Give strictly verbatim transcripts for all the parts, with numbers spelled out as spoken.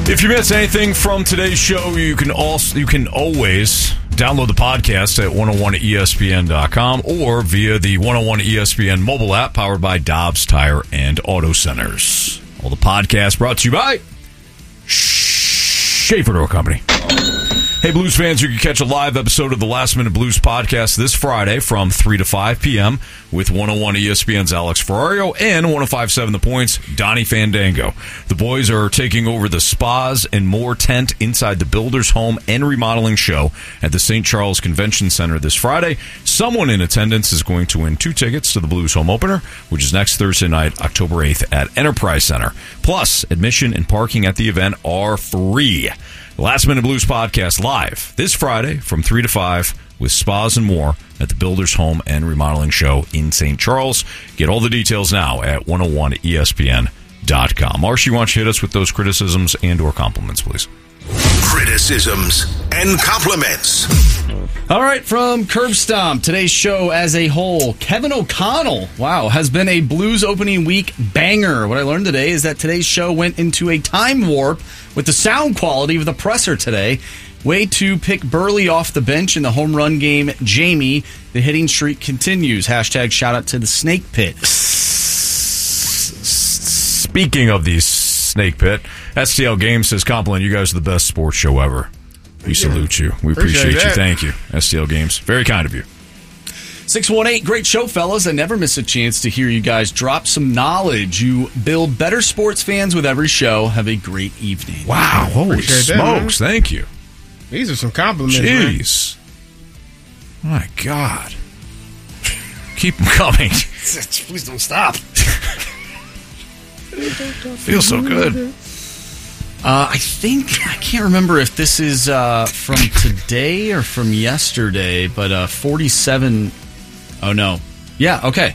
If you miss anything from today's show, you can also you can always download the podcast at one oh one E S P N dot com or via the one oh one E S P N mobile app powered by Dobbs Tire and Auto Centers. All the podcasts brought to you by Schaefer Door Company. Hey, Blues fans, you can catch a live episode of the Last Minute Blues podcast this Friday from three to five p.m. with one oh one E S P N's Alex Ferrario and one oh five point seven The Point's Donnie Fandango. The boys are taking over the Spas and More tent inside the Builders Home and Remodeling Show at the Saint Charles Convention Center this Friday. Someone in attendance is going to win two tickets to the Blues Home Opener, which is next Thursday night, October eighth at Enterprise Center. Plus, admission and parking at the event are free. The Last Minute Blues podcast live this Friday from three to five with Spas and More at the Builders Home and Remodeling Show in Saint Charles. Get all the details now at one oh one E S P N dot com. Marshy, why don't you hit us with those criticisms and or compliments, please? Criticisms and compliments. All right, from Curb Stomp, today's show as a whole. Kevin O'Connell, wow, has been a Blues opening week banger. What I learned today is that today's show went into a time warp with the sound quality of the presser today. Way to pick Burley off the bench in the home run game. Jamie, the hitting streak continues. Hashtag shout out to the Snake Pit. Speaking of the Snake Pit, S T L Games says, compliment, you guys are the best sports show ever. We salute you. We appreciate, appreciate you. Thank you, S T L Games. Very kind of you. six one eight, great show, fellas. I never miss a chance to hear you guys drop some knowledge. You build better sports fans with every show. Have a great evening. Wow. Holy appreciate smokes. That, thank you. These are some compliments. Jeez. Man. My God. Keep them coming. Please don't stop. Feels so good. Uh, I think, I can't remember if this is uh, from today or from yesterday, but uh, forty-seven, oh no. Yeah, okay.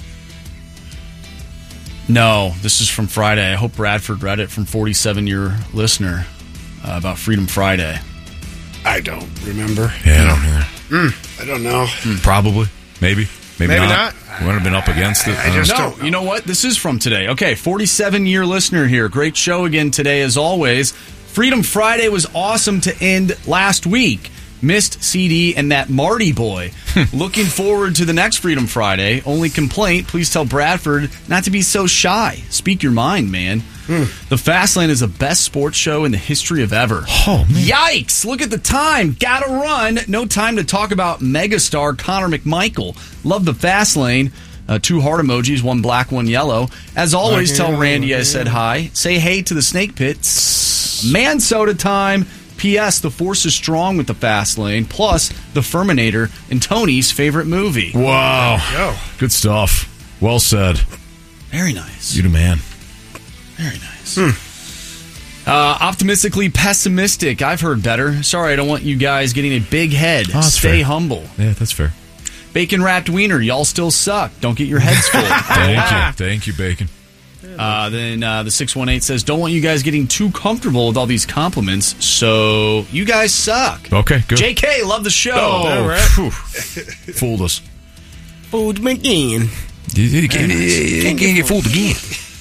No, this is from Friday. I hope Bradford read it from forty-seven-year listener uh, about Freedom Friday. I don't remember. Yeah, I don't hear. Mm, I don't know. Mm, probably. Maybe. Maybe, Maybe not. not. We would have been up against it. I, I just no, don't know. You know what? This is from today. Okay, forty-seven-year listener here. Great show again today, as always. Freedom Friday was awesome to end last week. Missed C D and that Marty boy. Looking forward to the next Freedom Friday. Only complaint, please tell Bradford not to be so shy. Speak your mind, man. Hmm. The Fastlane is the best sports show in the history of ever. Oh, man. Yikes! Look at the time. Gotta run. No time to talk about megastar Connor McMichael. Love the Fastlane. Uh, two heart emojis, one black, one yellow. As always, tell Randy I said hi. Say hey to the Snake Pit. Man soda time. P S. The Force is strong with the Fastlane. Plus, The Furminator and Tony's favorite movie. Wow. Go. Good stuff. Well said. Very nice. You the man. Very nice. Hmm. Uh, optimistically pessimistic. I've heard better. Sorry, I don't want you guys getting a big head. Oh, Stay fair. humble. Yeah, that's fair. Bacon wrapped wiener. Y'all still suck. Don't get your heads full. Thank you. Thank you, Bacon. Uh, then uh, the six one eight says, don't want you guys getting too comfortable with all these compliments, so you guys suck. Okay, good. J K, love the show. Oh, right. phew. Fooled us. Fooled me again. You, you, can't, you can't get fooled again.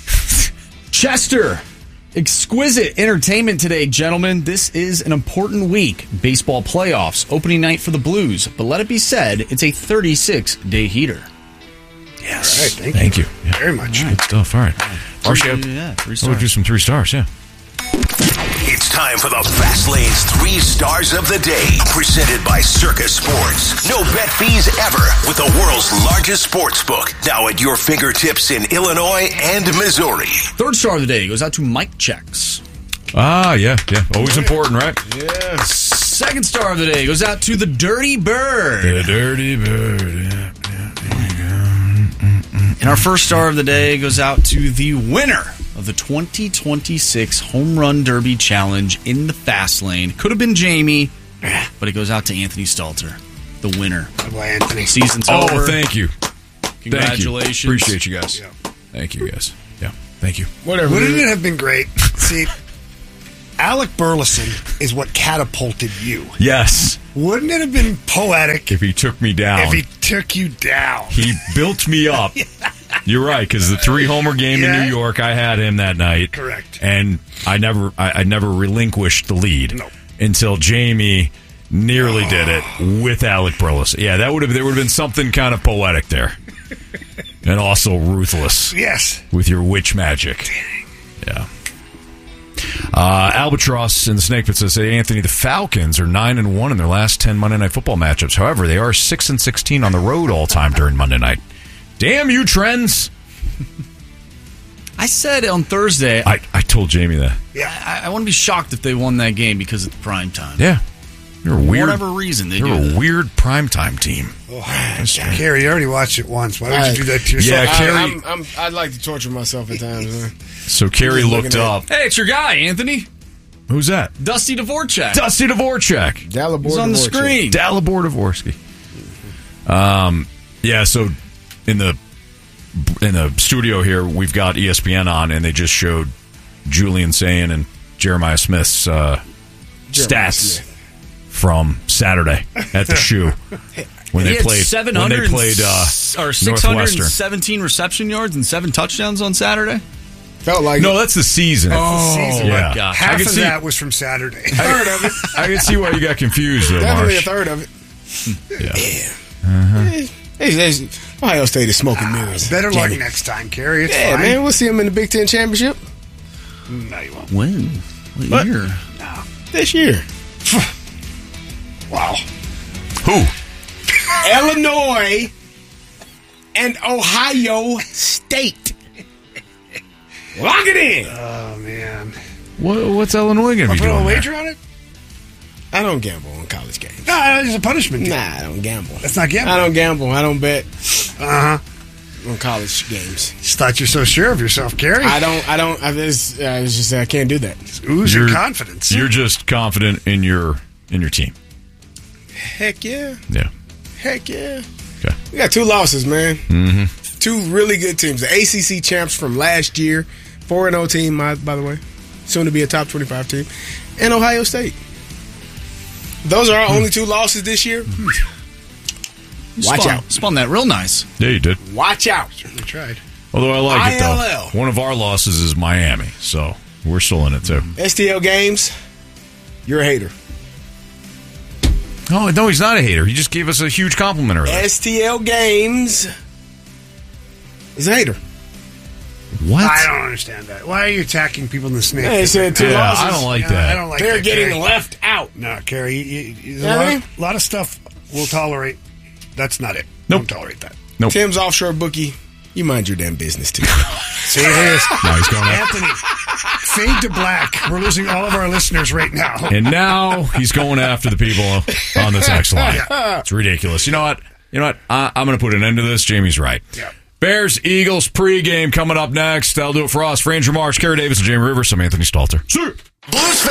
Chester, exquisite entertainment today, gentlemen. This is an important week. Baseball playoffs, opening night for the Blues. But let it be said, it's a thirty-six day heater. Yes. All right, thank, Thank you. you. Yeah. Very much. Good stuff. All right. Marcia, Yeah, three I would stars. do some three stars, yeah. It's time for the Fastlane's Three Stars of the Day, presented by Circus Sports. No bet fees ever with the world's largest sports book, now at your fingertips in Illinois and Missouri. Third star of the day goes out to Mike Checks. Ah, yeah, yeah. Always important, right? Yes. Second star of the day goes out to the Dirty Bird. The Dirty Bird, yeah, yeah, there you go. And our first star of the day goes out to the winner of the twenty twenty-six Home Run Derby Challenge in the fast lane. Could have been Jamie, but it goes out to Anthony Stalter, the winner. Good boy, Anthony. Season's Oh, over. thank you. Congratulations. Thank you. Appreciate you guys. Yeah. Thank you, guys. Yeah, thank you. Whatever. Wouldn't it have been great? See, Alec Burleson is what catapulted you. Yes. Wouldn't it have been poetic If he took me down. if he took you down? He built me up You're right, because the three-homer game Yeah. in New York, I had him that night. Correct. And I never I, I never relinquished the lead No. until Jamie nearly did it with Alec Burleson. Yeah, that would have there would have been something kind of poetic there. And also ruthless Yes. with your witch magic. Yeah. Uh, Albatross in the Snake Pit says, "Hey, Anthony, the Falcons are nine and one in their last ten Monday Night Football matchups. However, they are six and sixteen on the road all time during Monday night. Damn you, trends!" I said on Thursday, I, I, I told Jamie that. Yeah. I, I want to be shocked if they won that game because it's prime time. Yeah, you're a For weird. whatever reason, they You're do a that. weird primetime team. Oh, Carrie, you already watched it once. Why would you do that to Yeah, yourself? Carrie- I, I'm, I'm, I'd like to torture myself at times. Man. So Carrie Just looked looking at- up. Hey, it's your guy, Anthony. Who's that? Dusty Dvorak. Dusty Dvorak. Dalibor He's on the Dvorak. screen. Dalibor Dvorsky. Um, yeah. So in the in the studio here, we've got E S P N on, and they just showed Julian Sayin and Jeremiah Smith's uh, Jeremiah stats Smith. from Saturday at the shoe when He they had played. When seven they hundred played uh, or six hundred Northwestern. seventeen reception yards and seven touchdowns on Saturday. Felt like No, that's the season. Oh, season. yeah. my gosh. I Half can of see. that was from Saturday. a third of it. I can see why you got confused, though, Definitely a Marsh. third of it. Yeah. Hey, hey, hey, Ohio State is smoking mirrors. Better luck Jamie. next time, Carrie. It's Yeah, fine. man, we'll see him in the Big Ten championship No, you won't. When? What, What? year? this year. Wow. Who? Illinois and Ohio State. Lock it in. Oh, man. What, what's Illinois going to be Put a doing? there? wager on it? I don't gamble on college games. No, it's a punishment. Nah, I don't gamble. That's not gambling. I don't gamble. I don't bet Uh huh. on college games. Just thought you're so sure of yourself, Carrie. I don't. I don't. I just. I was just. I can't do that. Ooze You're- your confidence. You're just confident in your in your team. Heck yeah. Yeah. Heck yeah. Okay. We got two losses, man. Mm-hmm. Two really good teams. The A C C champs from last year, four and oh team, by by the way, soon to be a top twenty-five team, and Ohio State. Those are our only two losses this year. You Watch spun, out. Spun that real nice. Yeah, you did. Watch out. Certainly tried. Although I like it I L though. L. One of our losses is Miami, so we're still in it too. S T L games, you're a hater. No, no, he's not a hater. He just gave us a huge compliment earlier. S T L games is a hater. What? I don't understand that. Why are you attacking people in the snake? They said two Yeah, losses. I don't like Yeah, that. I don't like They're that, getting Carrie. left out. No, Carrie, you, you, you- there's Yeah, a I lot, mean- lot of stuff we'll tolerate. That's not it. Nope. Don't tolerate that. Nope. Tim's offshore bookie. You mind your damn business too. See, it is. No, he's going up. Anthony, fade to black. We're losing all of our listeners right now. And now he's going after the people on the text line. It's ridiculous. You know what? You know what? I, I'm going to put an end to this. Jamie's right. Yeah. Bears Eagles pregame coming up next. That'll do it for us. For Andrew Marsh, Kerry Davis, and Jamie Rivers. I'm Anthony Stalter. See you. Blues